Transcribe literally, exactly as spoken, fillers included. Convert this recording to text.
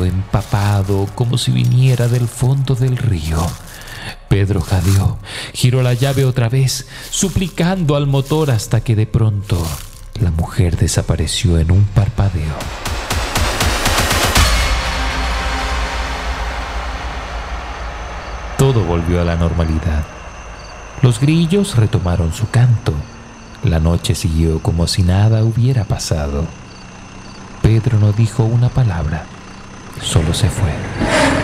empapado, como si viniera del fondo del río. Pedro jadeó, giró la llave otra vez, suplicando al motor hasta que de pronto la mujer desapareció en un parpadeo. Todo volvió a la normalidad. Los grillos retomaron su canto. La noche siguió como si nada hubiera pasado. Pedro no dijo una palabra, solo se fue.